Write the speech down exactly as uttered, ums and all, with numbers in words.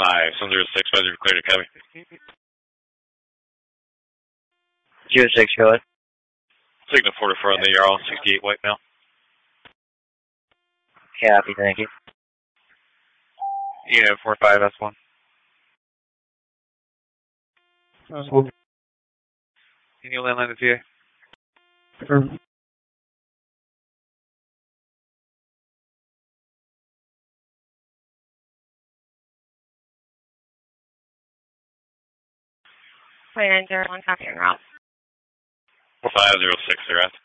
five, seven zero six, five zero clear to copy. zero six, go ahead. Signal forty-four on the Jarl, sixty-eight white male. Copy, thank you. Yeah, four five S one. Uh, Can you landline the T A? Confirm. twenty-nine zero one, copy en route. four five zero six, they're at.